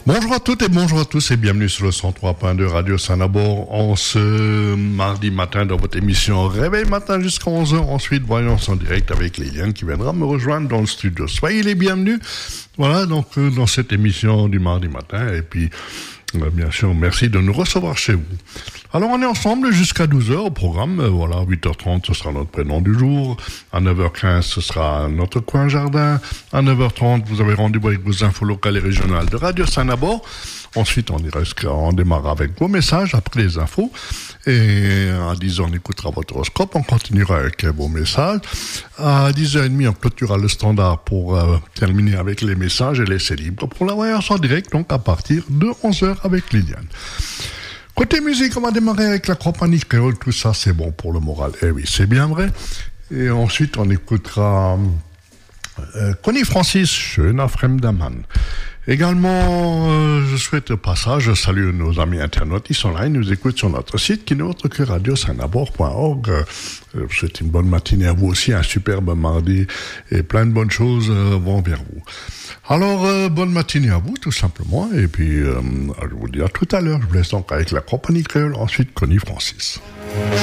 Bonjour à toutes et bonjour à tous et bienvenue sur le 103.2 Radio Saint-Nabor en ce mardi matin dans votre émission Réveil Matin jusqu'à 11h. Ensuite, Voyance en direct avec Liliane qui viendra me rejoindre dans le studio. Soyez les bienvenus. Voilà, donc dans cette émission du mardi matin et puis bien sûr, merci de nous recevoir chez vous. Alors, on est ensemble jusqu'à 12h au programme. Voilà, 8h30, ce sera notre prénom du jour. À 9h15, ce sera notre coin jardin. À 9h30, vous avez rendez-vous avec vos infos locales et régionales de Radio Saint-Nabor. Ensuite, on démarre avec vos messages après les infos. Et à 10h, on écoutera votre horoscope. On continuera avec vos messages. À 10h30, on clôturera le standard pour terminer avec les messages et laisser libre pour la voyance en direct, donc à partir de 11h avec Liliane. Côté musique, on va démarrer avec la compagnie créole. Tout ça, c'est bon pour le moral. Eh oui, c'est bien vrai. Et ensuite, on écoutera Connie Francis, Schön auf fremder Mann. Également, je souhaite au passage, je salue nos amis internautes, ils sont là, ils nous écoutent sur notre site qui n'est autre que radiosaint-nabor.org. Je vous souhaite une bonne matinée à vous aussi, un superbe mardi et plein de bonnes choses vont vers vous. Alors, bonne matinée à vous tout simplement et puis je vous dis à tout à l'heure. Je vous laisse donc avec la compagnie créole, ensuite Connie Francis.